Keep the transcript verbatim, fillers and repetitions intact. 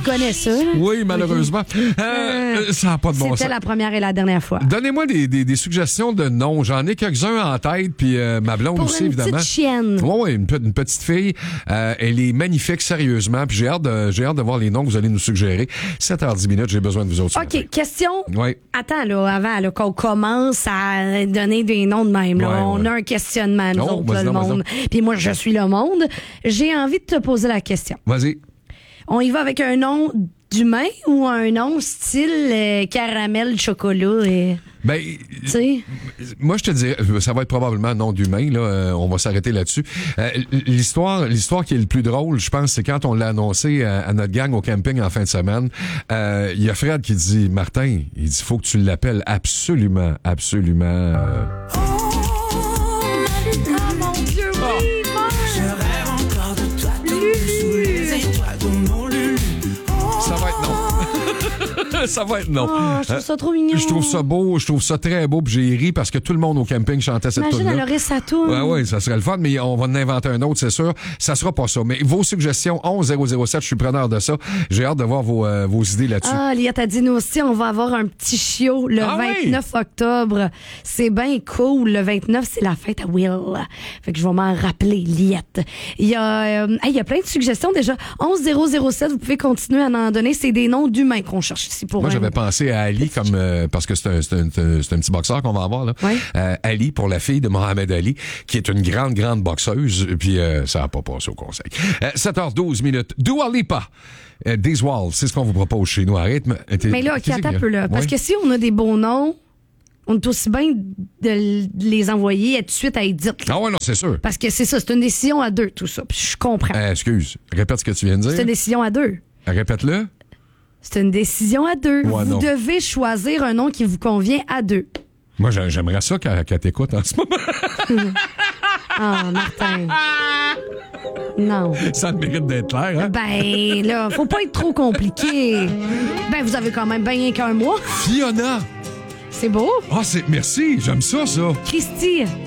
connais ça. Là? Oui, malheureusement. Euh, Euh, ça n'a pas de bon sens. C'était la première et la dernière fois. Donnez-moi des, des, des suggestions de noms. J'en ai quelques-uns en tête, puis euh, ma blonde Pour aussi, une évidemment. petite chienne. Oui, oui, une, pe- une petite fille. Euh, elle est magnifique, sérieusement. Puis j'ai hâte, de, j'ai hâte de voir les noms que vous allez nous suggérer. sept heures dix minutes, j'ai besoin de vous autres. ce matin. OK, question. Oui. Attends, là, avant là, qu'on commence à donner des noms de même. Là. Ouais, On ouais. a un questionnement, nous Oh, autres, vas-y là, le donc, vas-y monde. Puis moi, je suis le monde. J'ai envie de te poser la question. Vas-y. On y va avec un nom d'humain ou un nom style euh, caramel, chocolat? Et... Ben, Tu sais? moi, je te dirais, ça va être probablement un nom d'humain, là. Euh, on va s'arrêter là-dessus. Euh, l'histoire, l'histoire qui est le plus drôle, je pense, c'est quand on l'a annoncé à, à notre gang au camping en fin de semaine. Euh, Il y a Fred qui dit, Martin, il dit, faut que tu l'appelles absolument, absolument. Euh... Oh mon Dieu, oui, Je rêve encore de toi, debout sous les étoiles de mon Lulu. Ça va être non. Ça va être non. Oh, je trouve ça trop mignon. Je trouve ça beau, je trouve ça très beau, puis j'ai ri parce que tout le monde au camping chantait cette Imagine, tune-là. elle aurait sa toune. Ouais, ouais, ça serait le fun, mais on va en inventer un autre, c'est sûr. Ça sera pas ça. Mais vos suggestions, onze zéro zéro sept, je suis preneur de ça. J'ai hâte de voir vos, euh, vos idées là-dessus. Ah, Liette a dit, nous aussi, on va avoir un petit chiot le Ah oui? vingt-neuf octobre. C'est bien cool. Le vingt-neuf, c'est la fête à Will. Fait que je vais m'en rappeler, Liette. Il y a, euh, hey, il y a plein de suggestions déjà. onze zéro zéro sept, vous pouvez continuer à en donner. C'est des noms d'humains qu'on cherche ici pour Moi, un- j'avais pensé à Ali comme euh, parce que c'est un, c'est un, c'est un, c'est un petit boxeur qu'on va avoir là. Ouais. Euh, Ali pour la fille de Mohamed Ali, qui est une grande, grande boxeuse. Puis euh, ça n'a pas passé au conseil. Euh, sept heures douze minutes. Dua Lipa. Euh, These Walls, c'est ce qu'on vous propose chez nous. Arrête. Mais là, OK, attends un peu là. Parce que si on a des beaux noms, on est aussi bien de les envoyer tout de suite à Edith. Ah ouais, non, c'est sûr. Parce que c'est ça, c'est une décision à deux, tout ça. Puis je comprends. Euh, excuse, répète ce que tu viens de C'est dire. une décision à deux. Répète-le. C'est une décision à deux. Ouais, vous non. devez choisir un nom qui vous convient à deux. Moi, j'a- j'aimerais ça qu'elle qu'elle t'écoute en ce moment. Ah, Martin. Non. Ça mérite d'être clair, hein? Ben, là, faut pas être trop compliqué. Ben, vous avez quand même bien rien qu'un mois. Fiona! C'est beau. Ah, c'est merci, j'aime ça, ça. Christy.